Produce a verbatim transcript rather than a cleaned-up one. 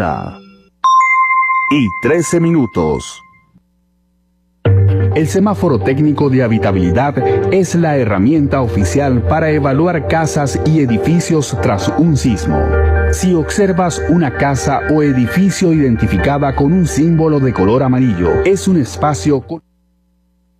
una y trece minutos. El semáforo técnico de habitabilidad es la herramienta oficial para evaluar casas y edificios tras un sismo. Si observas una casa o edificio identificada con un símbolo de color amarillo, es un espacio con